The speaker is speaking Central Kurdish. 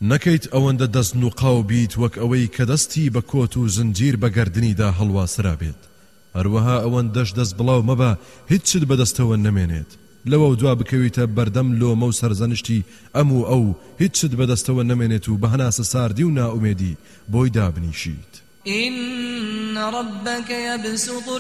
نەکەیت ئەوەندە دەست و قاو بیت وەک ئەوەی کە دەستی بە کۆت و زنجیر بە گەردنیدا هەڵواسرا بێت. هەروەها ئەوەندەش دەست بڵاو مەبە هیچت بەدەستەوە نەمێنێت. لەوە دوا بکەویتە بەردەم لۆمە و سەرزەنشتی ئەو هیچت بەدەستەوە نەمێنێت و بە هەناسە ساردی و نائومێدی بۆی دابنیشیت. إن ربك يبسط